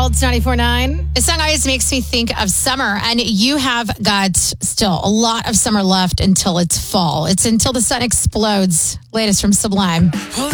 It's 94.9. This song always makes me think of summer, and you have got still a lot of summer left until it's fall. It's until the sun explodes. Latest from Sublime.